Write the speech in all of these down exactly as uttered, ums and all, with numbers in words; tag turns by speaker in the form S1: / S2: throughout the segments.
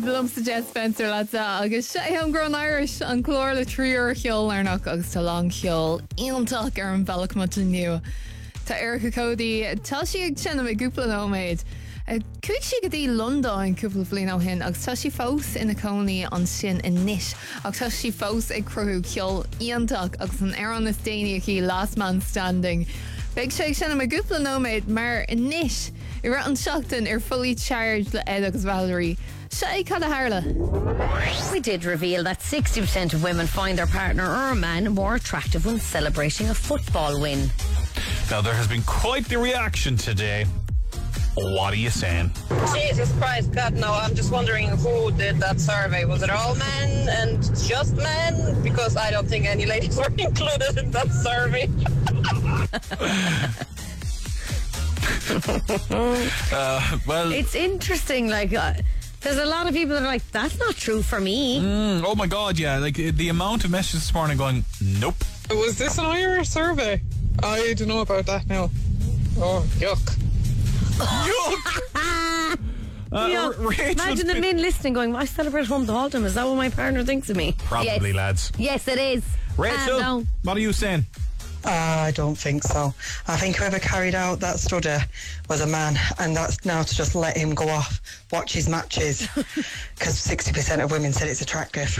S1: blumsa Jet Spencer lads agus sé am gron Irish an chlór le tríor cheol arnach agus tá lang cheol ionach ar an bhealach mu nniu. Tá Erica Cody tá si ag sinna me gúpla nóméid. Cuig si go dtí London cúpla blin ó hin agus tá si fós ina cónaí an sin in níis agus tá si fós ag cruthú ceol ionach agus an ar an is déine í last man standing. Beg sé sinna me gúpla nóméid mar in níis I ra an seachtain ar fully charged le Ed agus Valerie. Sé cad a harla.
S2: We did reveal that sixty percent of women find their partner or a man more attractive when celebrating a football win.
S3: Now there has been quite the reaction today. What are you saying?
S4: Jesus Christ, God, no, I'm just wondering who did that survey. Was it all men and just men? Because I don't think any ladies were included in that survey.
S3: uh, well,
S2: it's interesting, like uh, there's a lot of people that are like, that's not true for me.
S3: Mm, oh my God, yeah, like the amount of messages this morning going, nope.
S5: Was this an Irish survey? I don't know about that now. Oh, yuck.
S3: Yuck! Uh,
S2: yeah.
S3: R-
S2: Imagine the men listening going, I celebrate home the whole time. Is that what my partner thinks of me?
S3: Probably,
S2: yes.
S3: lads.
S2: Yes, it is.
S3: Rachel,
S2: uh, no.
S3: what are you saying?
S6: Uh, I don't think so. I think whoever carried out that study was a man, and that's now to just let him go off, watch his matches, because sixty percent of women said it's attractive.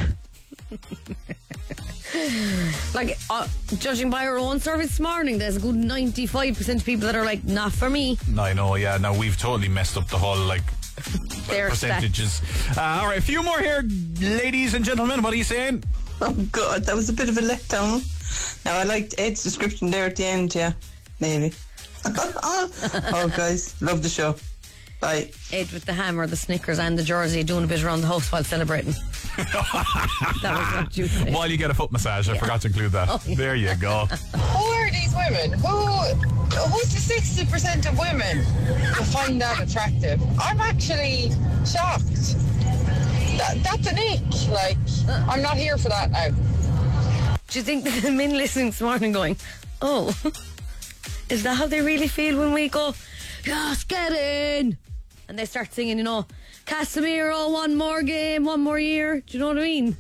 S2: Like, uh, judging by our own survey this morning, there's a good ninety-five percent of people that are like, not for me.
S3: I know, yeah. Now we've totally messed up the whole, like,
S2: Their
S3: percentages. Uh, all right, a few more here, ladies and gentlemen. What are you saying?
S7: Oh, God, that was a bit of a letdown. Now, I liked Ed's description there at the end, yeah. Maybe. Oh, guys, love the show. Bye.
S2: Ed with the hammer, the Snickers and the jersey, doing a bit around the house while celebrating. That was what you said.
S3: While you get a foot massage, I yeah. forgot to include that. Oh, yeah. There you go.
S4: Who are these women? Who? Who's the sixty percent of women who find that attractive? I'm actually shocked. That, that's an ick. Like, I'm not here for that now.
S2: Do you think the men listening this morning going, oh, is that how they really feel when we go, yes, get in? And they start singing, you know, Casemiro, one more game, one more year. Do you know what I mean?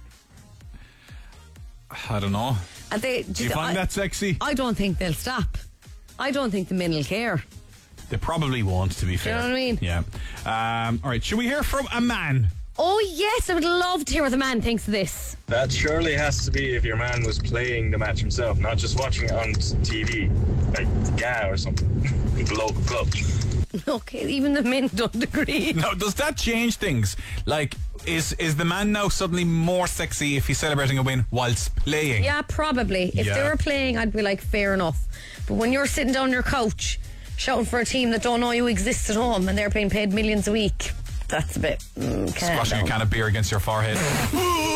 S3: I don't know.
S2: And they,
S3: do you find I, that sexy?
S2: I don't think they'll stop. I don't think the men will care.
S3: They probably won't, to be fair.
S2: Do you know what I mean?
S3: Yeah. Um, all right, should we hear from a man?
S2: Oh, yes, I would love to hear what the man thinks of this.
S8: That surely has to be if your man was playing the match himself, not just watching it on T V, like G A or something, the local club.
S2: Okay, even the men don't agree.
S3: Now, does that change things? Like, is is the man now suddenly more sexy if he's celebrating a win whilst playing?
S2: Yeah, probably. If yeah. they were playing, I'd be like, fair enough. But when you're sitting down on your couch shouting for a team that don't know you exist at home and they're being paid millions a week, that's a bit... Mm,
S3: Squashing a can of beer against your forehead.